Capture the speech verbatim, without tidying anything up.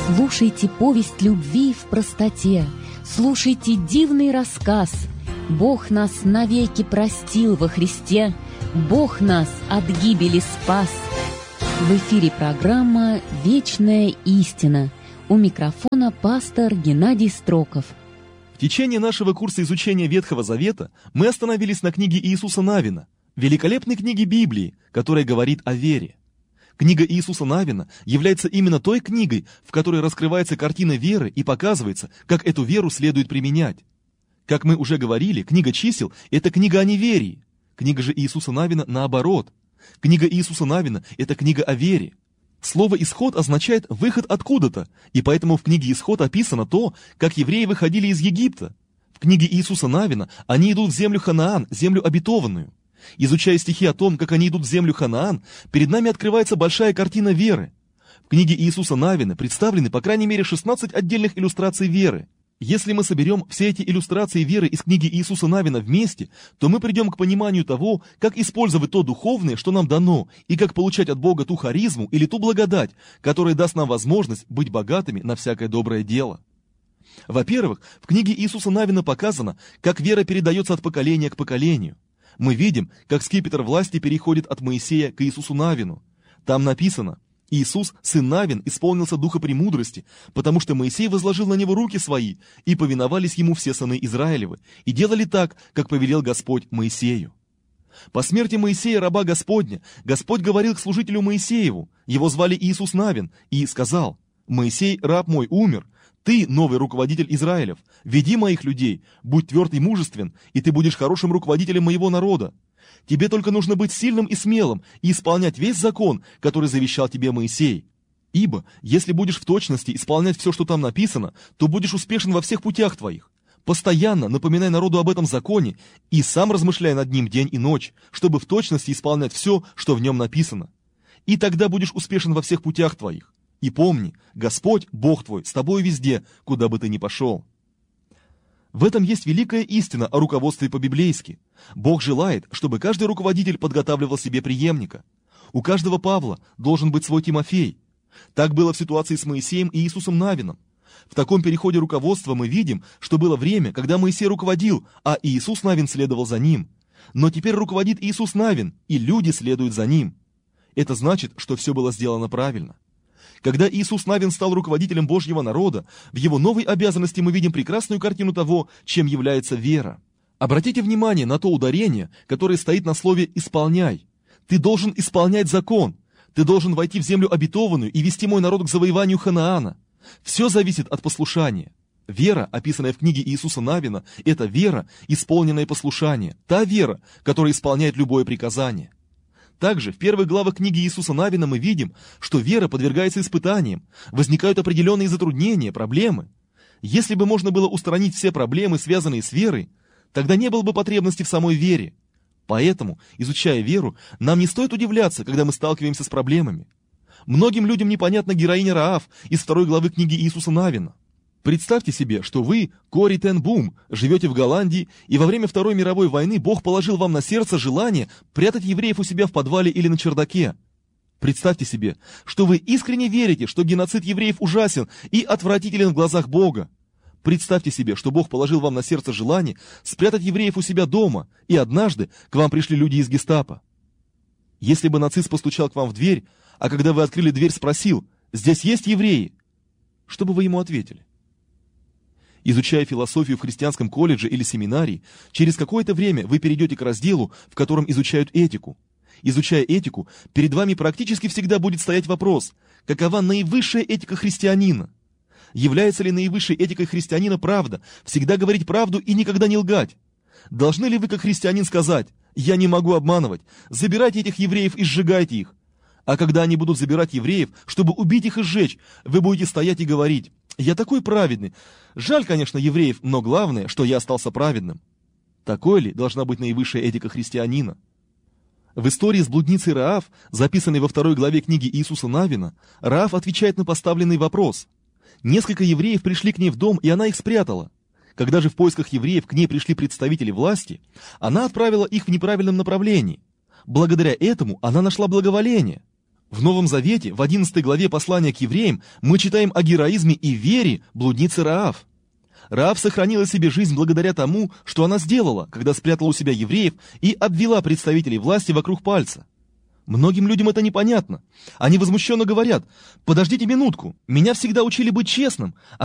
Слушайте повесть любви в простоте, слушайте дивный рассказ. Бог нас навеки простил во Христе, Бог нас от гибели спас. В эфире программа «Вечная истина». У микрофона пастор Геннадий Строков. В течение нашего курса изучения Ветхого Завета мы остановились на книге Иисуса Навина, великолепной книге Библии, которая говорит о вере. Книга Иисуса Навина является именно той книгой, в которой раскрывается картина веры и показывается, как эту веру следует применять. Как мы уже говорили, книга чисел – это книга о неверии. Книга же Иисуса Навина наоборот. Книга Иисуса Навина – это книга о вере. Слово «исход» означает «выход откуда-то», и поэтому в книге «Исход» описано то, как евреи выходили из Египта. В книге Иисуса Навина они идут в землю Ханаан, землю обетованную. Изучая стихи о том, как они идут в землю Ханаан, перед нами открывается большая картина веры. В книге Иисуса Навина представлены по крайней мере шестнадцать отдельных иллюстраций веры. Если мы соберем все эти иллюстрации веры из книги Иисуса Навина вместе, то мы придем к пониманию того, как использовать то духовное, что нам дано, и как получать от Бога ту харизму или ту благодать, которая даст нам возможность быть богатыми на всякое доброе дело. Во-первых, в книге Иисуса Навина показано, как вера передается от поколения к поколению. Мы видим, как скипетр власти переходит от Моисея к Иисусу Навину. Там написано: «Иисус, сын Навин, исполнился духа премудрости, потому что Моисей возложил на него руки свои, и повиновались ему все сыны Израилевы, и делали так, как повелел Господь Моисею». По смерти Моисея, раба Господня, Господь говорил к служителю Моисееву, его звали Иисус Навин, и сказал: «Моисей, раб мой, умер. Ты, новый руководитель Израилев, веди моих людей, будь тверд и мужествен, и ты будешь хорошим руководителем моего народа. Тебе только нужно быть сильным и смелым и исполнять весь закон, который завещал тебе Моисей. Ибо, если будешь в точности исполнять все, что там написано, то будешь успешен во всех путях твоих. Постоянно напоминай народу об этом законе и сам размышляй над ним день и ночь, чтобы в точности исполнять все, что в нем написано. И тогда будешь успешен во всех путях твоих. И помни, Господь, Бог твой, с тобой везде, куда бы ты ни пошел». В этом есть великая истина о руководстве по-библейски. Бог желает, чтобы каждый руководитель подготавливал себе преемника. У каждого Павла должен быть свой Тимофей. Так было в ситуации с Моисеем и Иисусом Навином. В таком переходе руководства мы видим, что было время, когда Моисей руководил, а Иисус Навин следовал за ним. Но теперь руководит Иисус Навин, и люди следуют за ним. Это значит, что все было сделано правильно. Когда Иисус Навин стал руководителем Божьего народа, в его новой обязанности мы видим прекрасную картину того, чем является вера. Обратите внимание на то ударение, которое стоит на слове «исполняй». Ты должен исполнять закон. Ты должен войти в землю обетованную и вести мой народ к завоеванию Ханаана. Все зависит от послушания. Вера, описанная в книге Иисуса Навина, это вера, исполненная послушание. Та вера, которая исполняет любое приказание. Также в первых главах книги Иисуса Навина мы видим, что вера подвергается испытаниям, возникают определенные затруднения, проблемы. Если бы можно было устранить все проблемы, связанные с верой, тогда не было бы потребности в самой вере. Поэтому, изучая веру, нам не стоит удивляться, когда мы сталкиваемся с проблемами. Многим людям непонятна героиня Раав из второй главы книги Иисуса Навина. Представьте себе, что вы, Кори Тен Бум, живете в Голландии, и во время Второй мировой войны Бог положил вам на сердце желание прятать евреев у себя в подвале или на чердаке. Представьте себе, что вы искренне верите, что геноцид евреев ужасен и отвратителен в глазах Бога. Представьте себе, что Бог положил вам на сердце желание спрятать евреев у себя дома, и однажды к вам пришли люди из гестапо. Если бы нацист постучал к вам в дверь, а когда вы открыли дверь, спросил: «Здесь есть евреи?», что бы вы ему ответили? Изучая философию в христианском колледже или семинарии, через какое-то время вы перейдете к разделу, в котором изучают этику. Изучая этику, перед вами практически всегда будет стоять вопрос: какова наивысшая этика христианина? Является ли наивысшей этикой христианина правда, всегда говорить правду и никогда не лгать? Должны ли вы, как христианин, сказать: «Я не могу обманывать, забирайте этих евреев и сжигайте их»? А когда они будут забирать евреев, чтобы убить их и сжечь, вы будете стоять и говорить: «Я такой праведный. Жаль, конечно, евреев, но главное, что я остался праведным». Такой ли должна быть наивысшая этика христианина? В истории с блудницей Раав, записанной во второй главе книги Иисуса Навина, Раав отвечает на поставленный вопрос. Несколько евреев пришли к ней в дом, и она их спрятала. Когда же в поисках евреев к ней пришли представители власти, она отправила их в неправильном направлении. Благодаря этому она нашла благоволение. В Новом Завете, в одиннадцатой главе послания к евреям, мы читаем о героизме и вере блудницы Раав. Раав сохранила себе жизнь благодаря тому, что она сделала, когда спрятала у себя евреев и обвела представителей власти вокруг пальца. Многим людям это непонятно. Они возмущенно говорят: «Подождите минутку, меня всегда учили быть честным, а